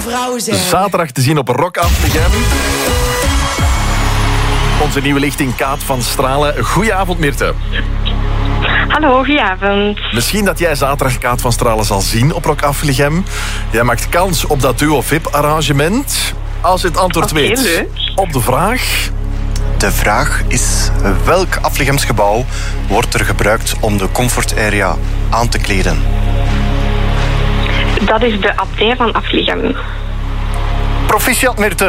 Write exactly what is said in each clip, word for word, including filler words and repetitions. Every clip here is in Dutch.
vrouw zijn. Zaterdag te zien op Rock Afligem. Onze nieuwe lichting Kaat van Stralen. Goedenavond, Mirte. Hallo, goedenavond. Misschien dat jij zaterdag Kaat van Stralen zal zien op Rock Afligem. Jij maakt kans op dat duo V I P-arrangement. Als je het antwoord Okay, weet leuk. op de vraag... De vraag is, welk Afligemsgebouw wordt er gebruikt om de comfort area aan te kleden? Dat is de abdij van Afligem. Proficiat, Mirte.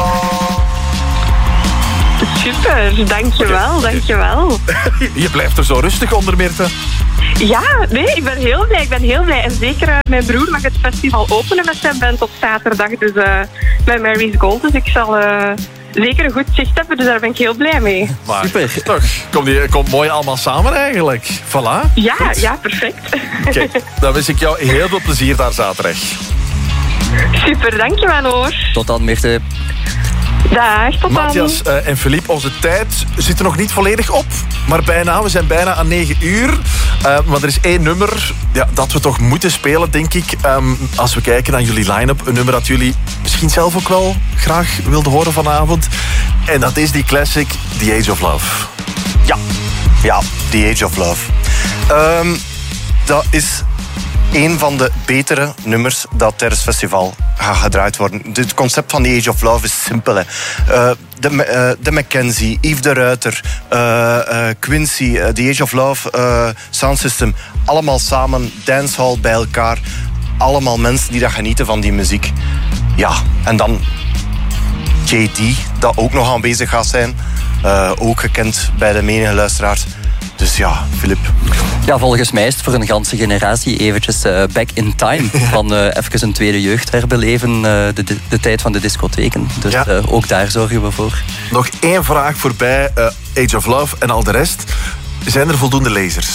Super, dankjewel, dankjewel. Je blijft er zo rustig onder, Mirte. Ja, nee, ik ben heel blij, ik ben heel blij. En zeker uh, mijn broer mag het festival openen met zijn band op zaterdag. Dus uh, met Mary's Gold, dus ik zal... Uh, zeker een goed zicht hebben, dus daar ben ik heel blij mee. Maar, super. Toch, komt, die, komt mooi allemaal samen eigenlijk. Voilà. Ja, goed. ja, perfect. Kijk, dan wens ik jou heel veel plezier daar zaterdag. Super, dankjewel hoor. Tot dan, Mirte. Dag, tot dan. Matthias uh, en Philippe, onze tijd zit er nog niet volledig op. Maar bijna, we zijn bijna aan negen uur. Uh, maar er is één nummer ja, dat we toch moeten spelen, denk ik. Um, als we kijken naar jullie line-up. Een nummer dat jullie misschien zelf ook wel graag wilden horen vanavond. En dat is die classic The Age of Love. Ja, ja, The Age of Love. Um, dat is een van de betere nummers dat tijdens het festival gaat gedraaid worden. Het concept van The Age of Love is simpel. Hè. Uh, de, uh, de Mackenzie, Yves de Ruiter, uh, uh, Quincy, uh, The Age of Love, uh, Sound System. Allemaal samen, dancehall bij elkaar. Allemaal mensen die dat genieten van die muziek. Ja, en dan J D, dat ook nog aanwezig gaat zijn. Uh, ook gekend bij de menige luisteraars. Dus ja, Filip. Ja, volgens mij is het voor een ganse generatie eventjes uh, back in time. Van uh, even een tweede jeugd herbeleven, uh, de, de, de tijd van de discotheken. Dus ja. uh, ook daar zorgen we voor. Nog één vraag voorbij, uh, Age of Love en al de rest. Zijn er voldoende lasers?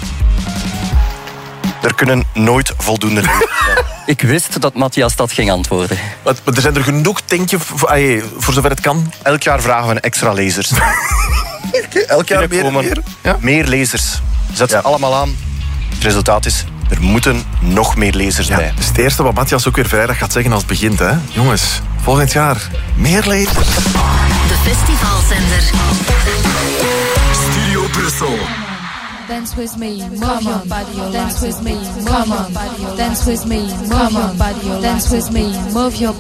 Er kunnen nooit voldoende lasers zijn. Ik wist dat Matthias dat ging antwoorden. Maar, maar er zijn er genoeg, denk je, voor, ay, voor zover het kan? Elk jaar vragen we extra lasers. Elk jaar meer, meer? Ja? Meer lasers. Zet ze ja. allemaal aan. Het resultaat is, er moeten nog meer lasers ja, bij. Dat is het eerste wat Matthias ook weer vrijdag gaat zeggen als het begint. Hè? Jongens, volgend jaar meer lasers. De festivalzender. Studio Brussel. Dance with me, mama, dance with me, mama, dance with me, mama, dance with me, move your